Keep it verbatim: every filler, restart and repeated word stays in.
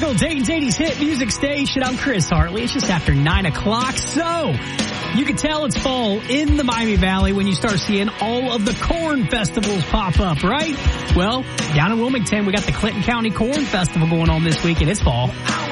Central, Dayton's eighties hit music station. I'm Chris Hartley. It's just after nine o'clock, so you can tell it's fall in the Miami Valley when you start seeing all of the corn festivals pop up, right? Well, down in Wilmington, we got the Clinton County Corn Festival going on this week, and it's fall.